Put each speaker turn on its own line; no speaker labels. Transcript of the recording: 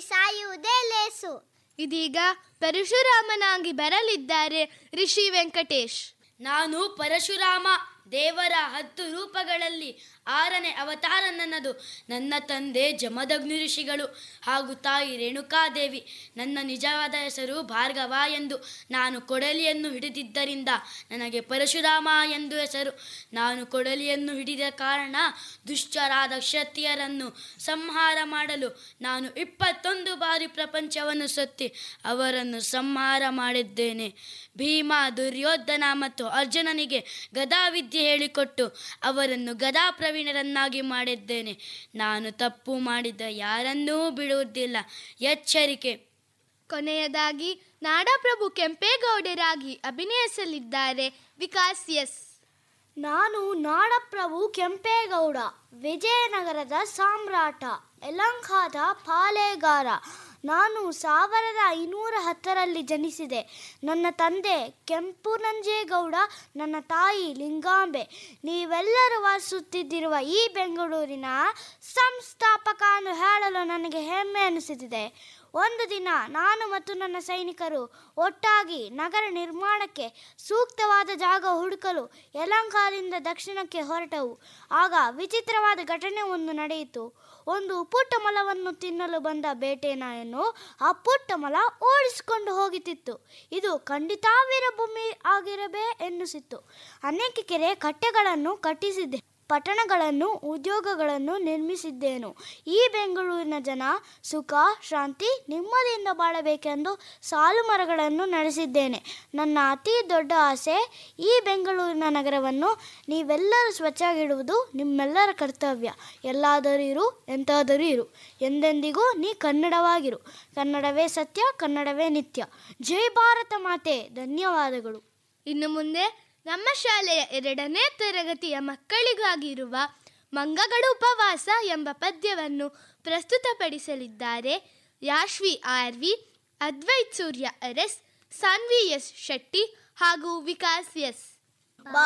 ಸಾಯುವುದೇ ಲೇಸು.
ಇದೀಗ ಪರಶುರಾಮನಾಗಿ ಬರಲಿದ್ದಾರೆ ಋಷಿ ವೆಂಕಟೇಶ್.
ನಾನು ಪರಶುರಾಮ. ದೇವರ 10 ರೂಪಗಳಲ್ಲಿ 6ನೇ ಅವತಾರ ನನ್ನದು. ನನ್ನ ತಂದೆ ಜಮದಗ್ನಿ ಋಷಿಗಳು ಹಾಗೂ ತಾಯಿ ರೇಣುಕಾದೇವಿ. ನನ್ನ ನಿಜವಾದ ಹೆಸರು ಭಾರ್ಗವ ಎಂದು. ನಾನು ಕೊಡಲಿಯನ್ನು ಹಿಡಿದಿದ್ದರಿಂದ ನನಗೆ ಪರಶುರಾಮ ಎಂದು ಹೆಸರು. ನಾನು ಕೊಡಲಿಯನ್ನು ಹಿಡಿದ ಕಾರಣ ದುಷ್ಟರಾದ ಕ್ಷತ್ರಿಯರನ್ನು ಸಂಹಾರ ಮಾಡಲು ನಾನು 21 ಬಾರಿ ಪ್ರಪಂಚವನ್ನು ಸುತ್ತಿ ಅವರನ್ನು ಸಂಹಾರ ಮಾಡಿದ್ದೇನೆ. ಭೀಮ, ದುರ್ಯೋಧನ ಮತ್ತು ಅರ್ಜುನನಿಗೆ ಗದಾವಿದ್ಯೆ ಹೇಳಿಕೊಟ್ಟು ಅವರನ್ನು ಗದಾ ಪ್ರವೀಣರನ್ನಾಗಿ ಮಾಡಿದ್ದೇನೆ. ನಾನು ತಪ್ಪು ಮಾಡಿದ ಯಾರನ್ನೂ ಬಿಡುವುದಿಲ್ಲ. ಎಚ್ಚರಿಕೆ.
ಕೊನೆಯದಾಗಿ ನಾಡಪ್ರಭು ಕೆಂಪೇಗೌಡರಾಗಿ ಅಭಿನಯಿಸಲಿದ್ದಾರೆ ವಿಕಾಸ್ ಎಸ್.
ನಾನು ನಾಡಪ್ರಭು ಕೆಂಪೇಗೌಡ, ವಿಜಯನಗರದ ಸಾಮ್ರಾಟ, ಯಲಹಂಕದ ಪಾಳೆಗಾರ. ನಾನು 1510ರಲ್ಲಿ ಜನಿಸಿದೆ. ನನ್ನ ತಂದೆ ಕೆಂಪುನಂಜೇಗೌಡ, ನನ್ನ ತಾಯಿ ಲಿಂಗಾಂಬೆ. ನೀವೆಲ್ಲರೂ ವಾಸಿಸುತ್ತಿರುವ ಈ ಬೆಂಗಳೂರಿನ ಸಂಸ್ಥಾಪಕ ಎಂದು ಹೇಳಲು ನನಗೆ ಹೆಮ್ಮೆ ಅನಿಸುತ್ತಿದೆ. ಒಂದು ದಿನ ನಾನು ಮತ್ತು ನನ್ನ ಸೈನಿಕರು ಒಟ್ಟಾಗಿ ನಗರ ನಿರ್ಮಾಣಕ್ಕೆ ಸೂಕ್ತವಾದ ಜಾಗ ಹುಡುಕಲು ಯಲಹಂಕದಿಂದ ದಕ್ಷಿಣಕ್ಕೆ ಹೊರಟವು. ಆಗ ವಿಚಿತ್ರವಾದ ಘಟನೆ ಒಂದು ನಡೆಯಿತು. ಒಂದು ಪುಟ್ಟ ಮೊಲವನ್ನು ತಿನ್ನಲು ಬಂದ ಬೇಟೆ ನಾಯನ್ನು ಆ ಪುಟ್ಟ ಮೊಲ ಓಡಿಸಿಕೊಂಡು ಹೋಗುತ್ತಿತ್ತು. ಇದು ಖಂಡಿತ ವೀರಭೂಮಿ ಆಗಿರಬೇ ಎನ್ನಿಸಿತು. ಅನೇಕ ಕೆರೆ ಕಟ್ಟೆಗಳನ್ನು ಕಟ್ಟಿಸಿದ್ದೆ, ಪಟ್ಟಣಗಳನ್ನು, ಉದ್ಯೋಗಗಳನ್ನು ನಿರ್ಮಿಸಿದ್ದೇನು. ಈ ಬೆಂಗಳೂರಿನ ಜನ ಸುಖ, ಶಾಂತಿ, ನೆಮ್ಮದಿಯಿಂದ ಬಾಳಬೇಕೆಂದು ಸಾಲು ಮರಗಳನ್ನು ನಡೆಸಿದ್ದೇನೆ. ನನ್ನ ಅತಿ ದೊಡ್ಡ ಆಸೆ ಈ ಬೆಂಗಳೂರಿನ ನಗರವನ್ನು ನೀವೆಲ್ಲರೂ ಸ್ವಚ್ಛವಾಗಿಡುವುದು ನಿಮ್ಮೆಲ್ಲರ ಕರ್ತವ್ಯ. ಎಲ್ಲಾದರೂ ಇರು, ಎಂತಾದರೂ ಇರು, ಎಂದೆಂದಿಗೂ ನೀ ಕನ್ನಡವಾಗಿರು. ಕನ್ನಡವೇ ಸತ್ಯ, ಕನ್ನಡವೇ ನಿತ್ಯ. ಜೈ ಭಾರತ ಮಾತೆ. ಧನ್ಯವಾದಗಳು.
ಇನ್ನು ಮುಂದೆ ನಮ್ಮ ಶಾಲೆಯ 2ನೇ ತರಗತಿಯ ಮಕ್ಕಳಿಗಾಗಿರುವ ಮಂಗಗಳು ಉಪವಾಸ ಎಂಬ ಪದ್ಯವನ್ನು ಪ್ರಸ್ತುತಪಡಿಸಲಿದ್ದಾರೆ ಯಾಶ್ವಿ ಆರ್ವಿ, ಅದ್ವೈತ್ ಸೂರ್ಯ ಅರಸ್, ಸಾನ್ವಿ ಎಸ್ ಶೆಟ್ಟಿ ಹಾಗೂ ವಿಕಾಸ್ ಎಸ್.